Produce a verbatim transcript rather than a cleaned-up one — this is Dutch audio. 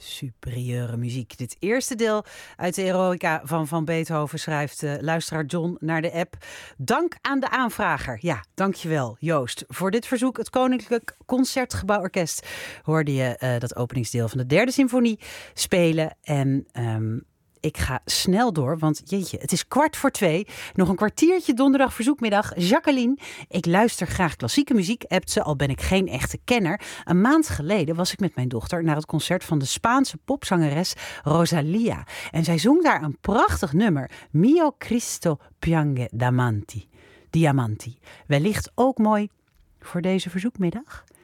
Superieure muziek. Dit eerste deel uit de Eroica van Van Beethoven schrijft uh, luisteraar John naar de app. Dank aan de aanvrager. Ja, dankjewel Joost. Voor dit verzoek, het Koninklijk Concertgebouworkest, hoorde je uh, dat openingsdeel van de derde symfonie spelen. En um, ik ga snel door, want jeetje, het is kwart voor twee. Nog een kwartiertje donderdag verzoekmiddag. Jacqueline, ik luister graag klassieke muziek, appt ze, al ben ik geen echte kenner. Een maand geleden was ik met mijn dochter naar het concert van de Spaanse popzangeres Rosalia. En zij zong daar een prachtig nummer. Mio Cristo piange damanti. Diamanti. Wellicht ook mooi voor deze verzoekmiddag.